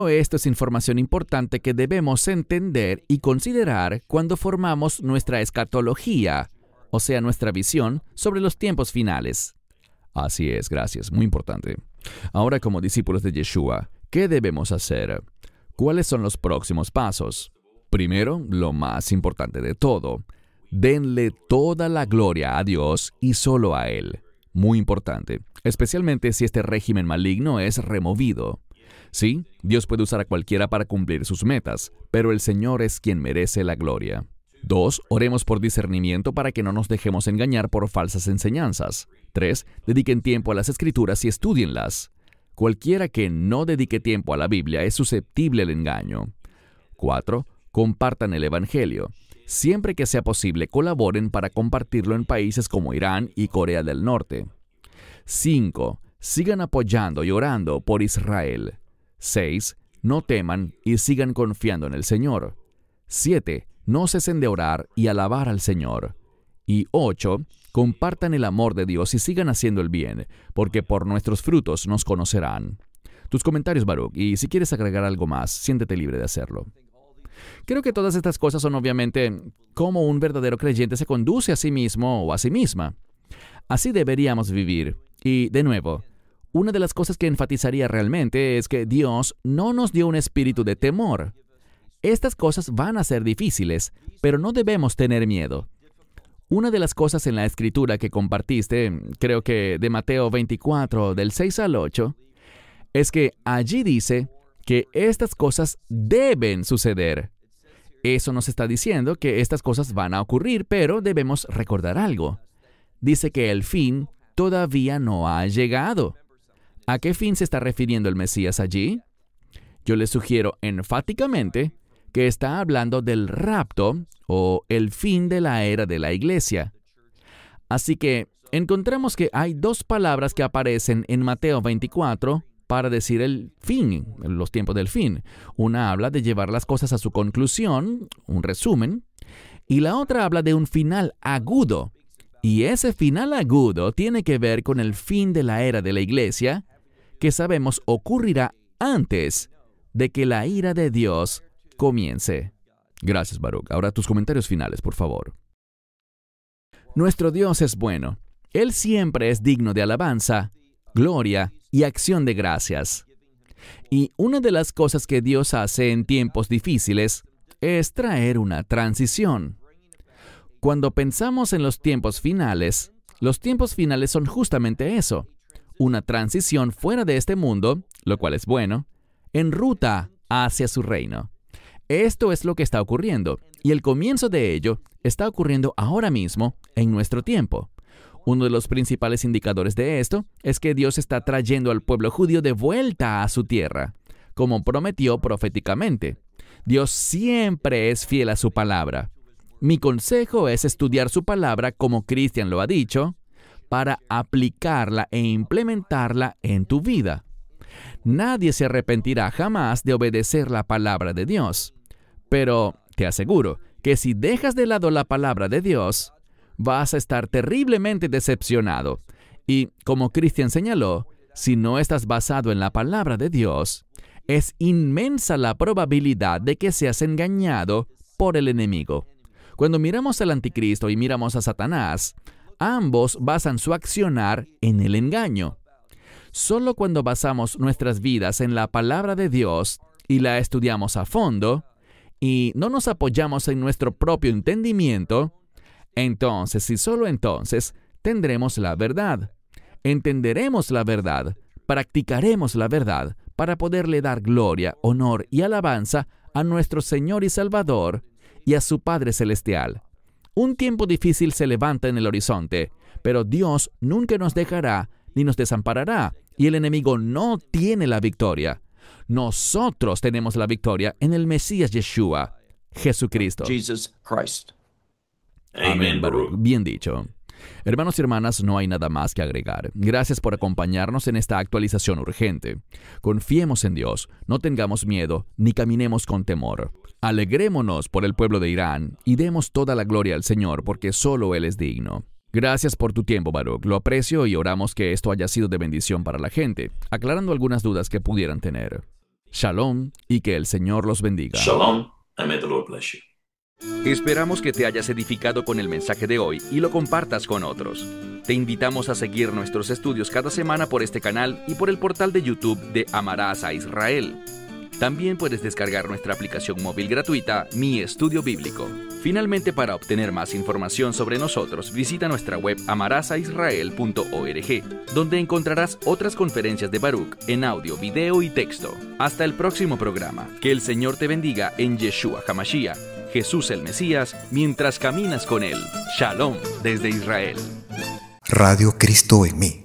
Esto es información importante que debemos entender y considerar cuando formamos nuestra escatología, o sea, nuestra visión sobre los tiempos finales. Así es, gracias, muy importante. Ahora, como discípulos de Yeshua, ¿qué debemos hacer? ¿Cuáles son los próximos pasos? Primero, lo más importante de todo, denle toda la gloria a Dios y solo a Él. Muy importante, especialmente si este régimen maligno es removido. Sí, Dios puede usar a cualquiera para cumplir sus metas, pero el Señor es quien merece la gloria. 2. Oremos por discernimiento para que no nos dejemos engañar por falsas enseñanzas. 3. Dediquen tiempo a las Escrituras y estúdienlas. Cualquiera que no dedique tiempo a la Biblia es susceptible al engaño. 4. Compartan el Evangelio. Siempre que sea posible, colaboren para compartirlo en países como Irán y Corea del Norte. 5. Sigan apoyando y orando por Israel. 6. No teman y sigan confiando en el Señor. 7. No cesen de orar y alabar al Señor. Y 8. Compartan el amor de Dios y sigan haciendo el bien, porque por nuestros frutos nos conocerán. Tus comentarios, Baruch, y si quieres agregar algo más, siéntete libre de hacerlo. Creo que todas estas cosas son obviamente cómo un verdadero creyente se conduce a sí mismo o a sí misma. Así deberíamos vivir. Y, de nuevo, una de las cosas que enfatizaría realmente es que Dios no nos dio un espíritu de temor. Estas cosas van a ser difíciles, pero no debemos tener miedo. Una de las cosas en la Escritura que compartiste, creo que de Mateo 24, del 6 al 8, es que allí dice que estas cosas deben suceder. Eso nos está diciendo que estas cosas van a ocurrir, pero debemos recordar algo. Dice que el fin todavía no ha llegado. ¿A qué fin se está refiriendo el Mesías allí? Yo les sugiero enfáticamente que está hablando del rapto o el fin de la era de la iglesia. Así que encontramos que hay dos palabras que aparecen en Mateo 24 para decir el fin, los tiempos del fin. Una habla de llevar las cosas a su conclusión, un resumen, y la otra habla de un final agudo. Y ese final agudo tiene que ver con el fin de la era de la iglesia, que sabemos ocurrirá antes de que la ira de Dios comience. Gracias, Baruch. Ahora tus comentarios finales, por favor. Nuestro Dios es bueno. Él siempre es digno de alabanza, gloria y acción de gracias. Y una de las cosas que Dios hace en tiempos difíciles es traer una transición. Cuando pensamos en los tiempos finales son justamente eso. Una transición fuera de este mundo, lo cual es bueno, en ruta hacia su reino. Esto es lo que está ocurriendo, y el comienzo de ello está ocurriendo ahora mismo en nuestro tiempo. Uno de los principales indicadores de esto es que Dios está trayendo al pueblo judío de vuelta a su tierra, como prometió proféticamente. Dios siempre es fiel a su palabra. Mi consejo es estudiar su palabra, como Christian lo ha dicho, para aplicarla e implementarla en tu vida. Nadie se arrepentirá jamás de obedecer la palabra de Dios. Pero te aseguro que si dejas de lado la palabra de Dios, vas a estar terriblemente decepcionado. Y, como Christian señaló, si no estás basado en la palabra de Dios, es inmensa la probabilidad de que seas engañado por el enemigo. Cuando miramos al anticristo y miramos a Satanás, ambos basan su accionar en el engaño. Solo cuando basamos nuestras vidas en la palabra de Dios y la estudiamos a fondo, y no nos apoyamos en nuestro propio entendimiento, entonces y solo entonces tendremos la verdad. Entenderemos la verdad, practicaremos la verdad para poderle dar gloria, honor y alabanza a nuestro Señor y Salvador y a su Padre Celestial. Un tiempo difícil se levanta en el horizonte, pero Dios nunca nos dejará ni nos desamparará, y el enemigo no tiene la victoria. Nosotros tenemos la victoria en el Mesías Yeshua, Jesucristo. Jesus Christ. Amén, Baruch. Bien dicho. Hermanos y hermanas, no hay nada más que agregar. Gracias por acompañarnos en esta actualización urgente. Confiemos en Dios, no tengamos miedo, ni caminemos con temor. Alegrémonos por el pueblo de Irán y demos toda la gloria al Señor, porque solo Él es digno. Gracias por tu tiempo, Baruch. Lo aprecio y oramos que esto haya sido de bendición para la gente, aclarando algunas dudas que pudieran tener. Shalom y que el Señor los bendiga. Shalom, and may the Lord bless you. Esperamos que te hayas edificado con el mensaje de hoy y lo compartas con otros. Te invitamos a seguir nuestros estudios cada semana por este canal y por el portal de YouTube de Amarás a Israel. También puedes descargar nuestra aplicación móvil gratuita, Mi Estudio Bíblico. Finalmente, para obtener más información sobre nosotros, visita nuestra web amarasaisrael.org, donde encontrarás otras conferencias de Baruch en audio, video y texto. Hasta el próximo programa. Que el Señor te bendiga en Yeshua HaMashiach, Jesús el Mesías, mientras caminas con Él. Shalom desde Israel. Radio Cristo en mí.